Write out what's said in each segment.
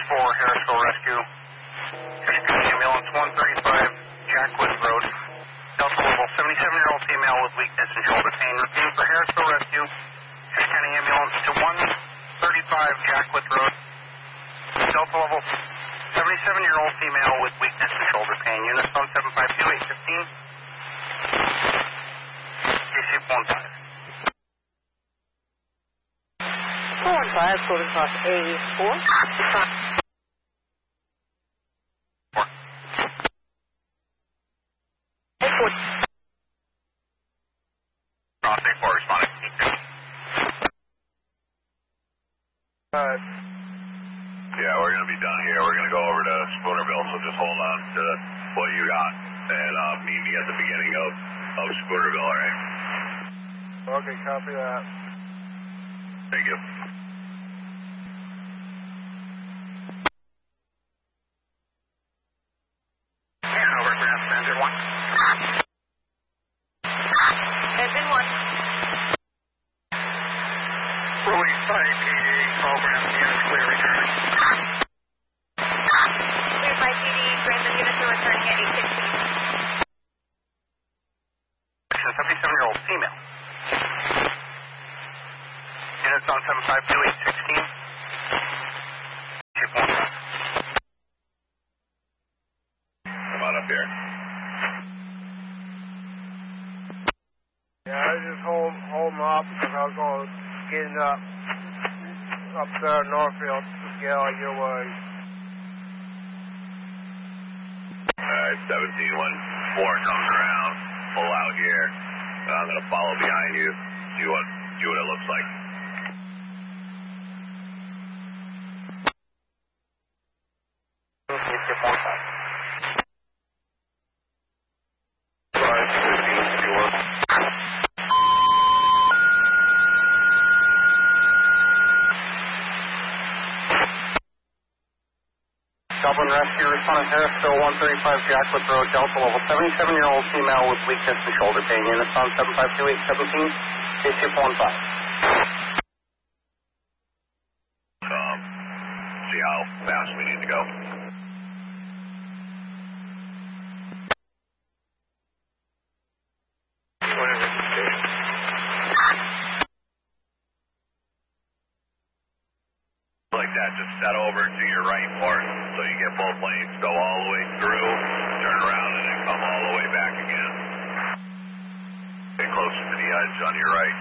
for Harrisville Rescue. Rescue ambulance 135, Jackwood Road. Delta level, 77-year-old female with weakness and shoulder pain. Repeat for Harrisville Rescue. Cache County ambulance to 135, Jackwood Road. Delta level, 77-year-old female with weakness and shoulder pain. Units on 752-815. KC 15. 415, Golden Cross A4. Cross A4 responding. Yeah, we're going to be done here. We're going to go over to Spoonerville, so just hold on to what you got and meet me at the beginning of Spoonerville, all right? Okay, copy that. Thank you. Hanover, Grant, engine 1. Engine 1. Release by PD, program units clear returning. Cleared by PD, transit units are returning at 8:15. 77-year-old female. Units on 752-816. Ship 1. Come on up here. Yeah, I just hold them up because I was going to get up there in Northfield to get out your way. Alright, 17 when 4 comes around, pull out here. I'm going to follow behind you, see what it looks like. Dublin Rescue responding Harrisville 135 Jackwood Road, Delta level, 77-year-old female with weakness and shoulder pain. Units on 752-817, KC 15. See how fast we need to go. Like that, just set over to your right part so you get both lanes. Go all the way through, turn around, and then come all the way back again. Get closer to the edge on your right.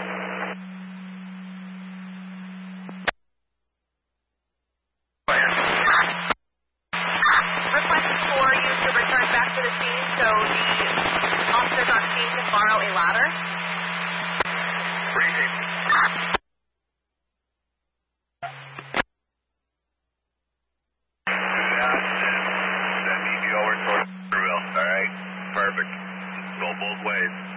Request for you to return back to the scene so the officers on scene can borrow a ladder. Briefing. Then meet me over towards Riverville. All right? Perfect. Go both ways.